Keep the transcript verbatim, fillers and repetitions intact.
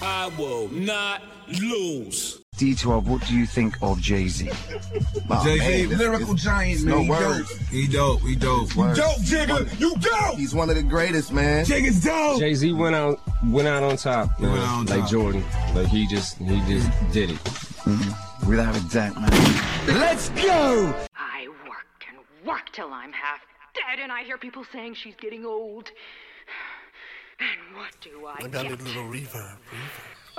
I will not lose. D twelve, what do you think of Jay-Z? Oh, Jay-Z, lyrical giant, man. No he words. dope. He dope. He dope. You dope, Jigga. You dope. He's one of the greatest, man. Jigga's dope. Jay-Z went out, went out on top, man. Went out on like top. Jordan. Like he just, he just did it. Mm-hmm. Without a doubt, man. Let's go. I work and work till I'm half dead, and I hear people saying she's getting old. And what do I, I got get? a little reverb. reverb.